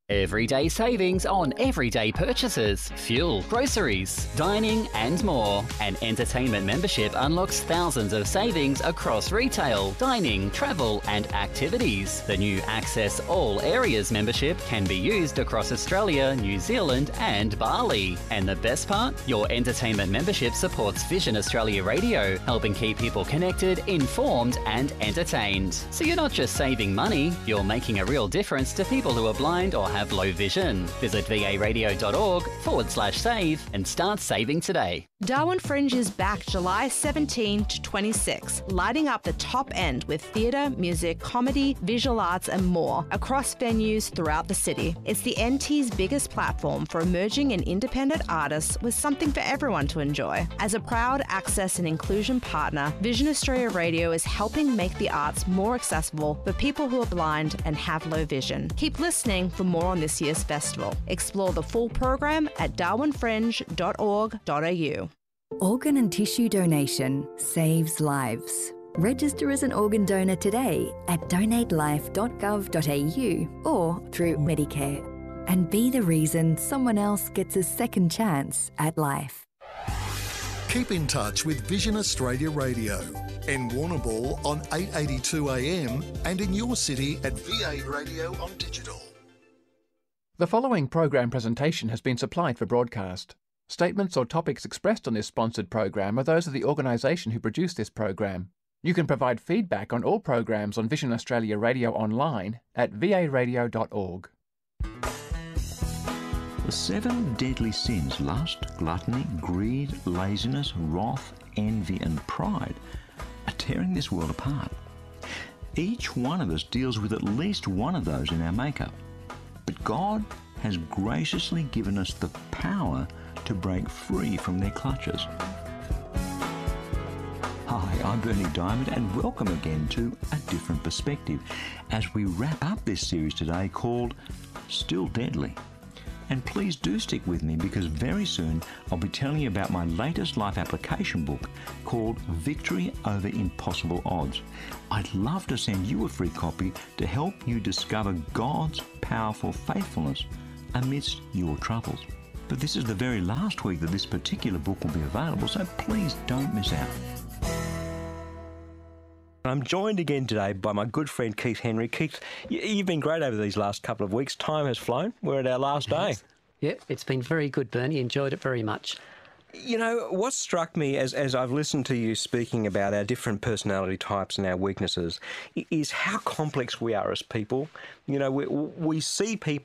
Everyday savings on everyday purchases, fuel, groceries, dining and more. An entertainment membership unlocks thousands of savings across retail, dining, travel and activities. The new Access All Areas membership can be used across Australia, New Zealand and Bali. And the best part? Your entertainment membership supports Vision Australia Radio, helping keep people connected, informed and entertained. So you're not just saving money, you're making a real difference to people who are blind or have low vision. Visit varadio.org/save and start saving today. Darwin Fringe is back July 17 to 26, lighting up the top end with theatre, music, comedy, visual arts and more across venues throughout the city. It's the NT's biggest platform for emerging and independent artists with something for everyone to enjoy. As a proud access and inclusion partner, Vision Australia Radio is helping make the arts more accessible for people who are blind and have low vision. Keep listening for more on this year's festival. Explore the full program at darwinfringe.org.au. Organ and tissue donation saves lives. Register as an organ donor today at donatelife.gov.au or through Medicare. And be the reason someone else gets a second chance at life. Keep in touch with Vision Australia Radio in Warrnambool on 882 AM and in your city at VA Radio on digital. The following program presentation has been supplied for broadcast. Statements or topics expressed on this sponsored program are those of the organisation who produced this program. You can provide feedback on all programs on Vision Australia Radio online at varadio.org. The 7 deadly sins, lust, gluttony, greed, laziness, wrath, envy and pride, are tearing this world apart. Each one of us deals with at least one of those in our makeup. But God has graciously given us the power to break free from their clutches. Hi, I'm Bernie Diamond and welcome again to A Different Perspective as we wrap up this series today called Still Deadly. And please do stick with me because very soon I'll be telling you about my latest life application book called Victory Over Impossible Odds. I'd love to send you a free copy to help you discover God's powerful faithfulness amidst your troubles. But this is the very last week that this particular book will be available, so please don't miss out. I'm joined again today by my good friend Keith Henry. Keith, you've been great over these last couple of weeks. Time has flown. We're at our last day. Yeah, it's been very good, Bernie. Enjoyed it very much. You know, what struck me as I've listened to you speaking about our different personality types and our weaknesses is how complex we are as people. You know, we see people